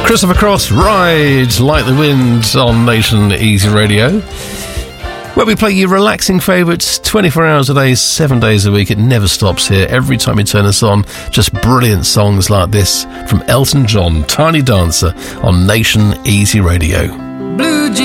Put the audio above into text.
Christopher Cross, Ride Like the Wind on Nation Easy Radio, where we play you relaxing favourites 24 hours a day, 7 days a week. It never stops here. Every time you turn us on, just brilliant songs like this from Elton John, Tiny Dancer on Nation Easy Radio.